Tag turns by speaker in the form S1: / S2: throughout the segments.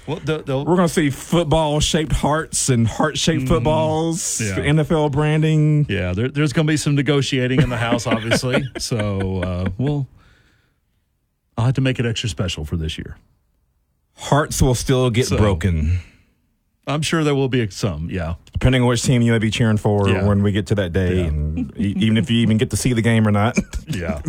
S1: Well,
S2: we're going to see football-shaped hearts and heart-shaped footballs,
S1: Yeah.
S2: NFL branding.
S1: Yeah, there's going to be some negotiating in the House, obviously. So I'll have to make it extra special for this year.
S2: Hearts will still get broken.
S1: I'm sure there will be some, yeah.
S2: Depending on which team you may be cheering for when we get to that day, and even if you even get to see the game or not.
S1: Yeah.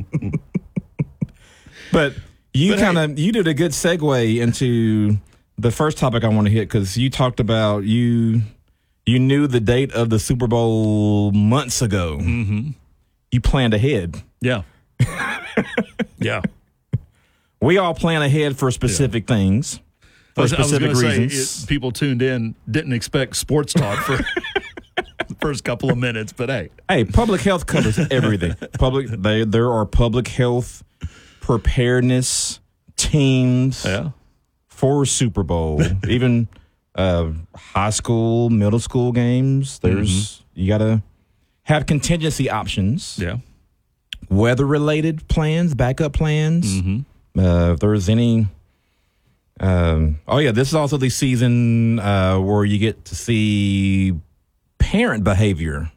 S2: But you did a good segue into the first topic I want to hit, because you talked about you knew the date of the Super Bowl months ago.
S1: Mm-hmm.
S2: You planned ahead.
S1: Yeah. Yeah.
S2: We all plan ahead for specific things, for specific reasons.
S1: People tuned in didn't expect sports talk for the first couple of minutes, but hey,
S2: public health covers everything. There are public health preparedness teams for Super Bowl, even high school, middle school games. You got to have contingency options.
S1: Yeah,
S2: weather-related plans, backup plans. If there's any. This is also the season where you get to see parent behavior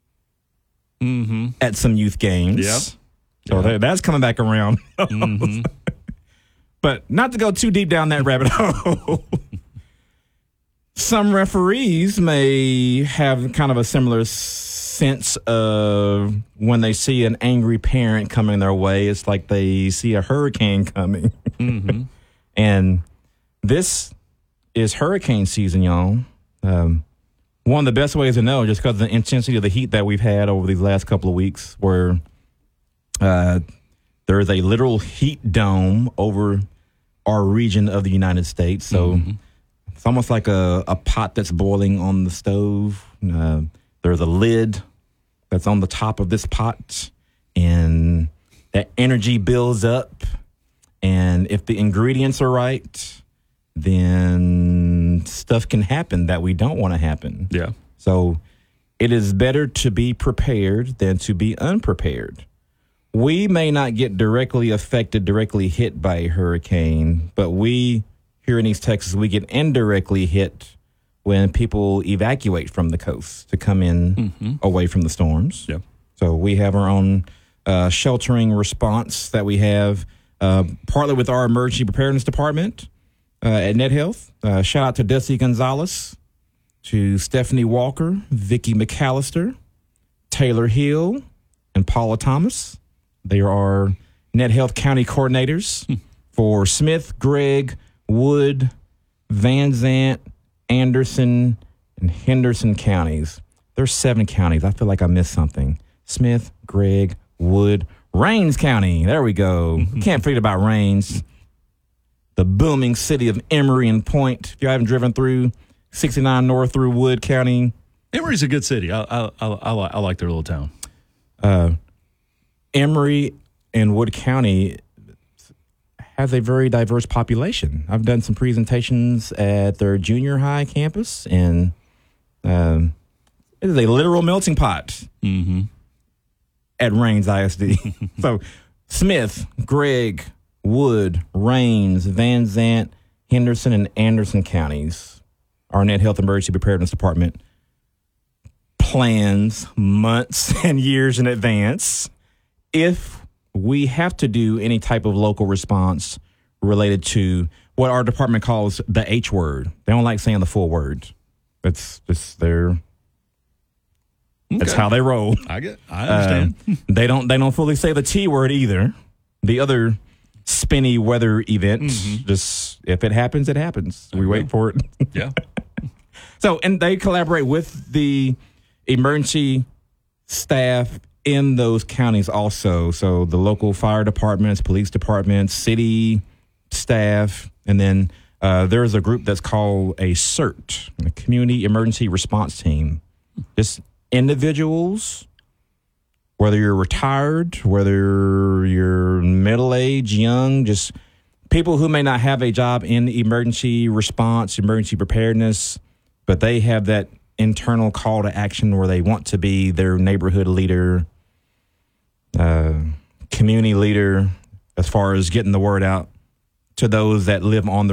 S2: at some youth games.
S1: Yeah.
S2: So that's coming back around. But not to go too deep down that rabbit hole. Some referees may have kind of a similar sense of when they see an angry parent coming their way. It's like they see a hurricane coming. And this is hurricane season, y'all. One of the best ways to know, just because of the intensity of the heat that we've had over these last couple of weeks, where there is a literal heat dome over our region of the United States. So it's almost like a pot that's boiling on the stove. There's a lid that's on the top of this pot, and that energy builds up. And if the ingredients are right, then stuff can happen that we don't want to happen.
S1: Yeah.
S2: So it is better to be prepared than to be unprepared. We may not get directly hit by a hurricane, but we here in East Texas, we get indirectly hit when people evacuate from the coast to come in away from the storms.
S1: Yeah.
S2: So we have our own sheltering response that we have, partly with our emergency preparedness department at NetHealth. Shout out to Desi Gonzalez, to Stephanie Walker, Vicky McAllister, Taylor Hill, and Paula Thomas. They are NetHealth County coordinators for Smith, Gregg, Wood, Van Zant, Anderson, and Henderson counties. There's 7 counties. I feel like I missed something. Smith, Gregg, Wood, Rains County. There we go. Can't forget about Rains. The booming city of Emory and Point. If you haven't driven through 69 North through Wood County.
S1: Emory's a good city. I like their little town.
S2: Emory and Wood County has a very diverse population. I've done some presentations at their junior high campus, and it is a literal melting pot at Rains ISD. So Smith, Gregg, Wood, Rains, Van Zant, Henderson, and Anderson counties, our NetHealth Emergency Preparedness Department plans months and years in advance if we have to do any type of local response related to what our department calls the H word. They don't like saying the full word. That's just that's how they roll.
S1: I understand.
S2: They don't fully say the T word either. The other spinny weather event. Just if it happens, it happens. We wait for it.
S1: Yeah.
S2: So, and they collaborate with the emergency staff in those counties also. So the local fire departments, police departments, city staff, and then there's a group that's called a CERT, a Community Emergency Response Team. Just individuals, whether you're retired, whether you're middle-aged, young, just people who may not have a job in emergency response, emergency preparedness, but they have that internal call to action where they want to be their neighborhood leader, community leader, as far as getting the word out to those that live on the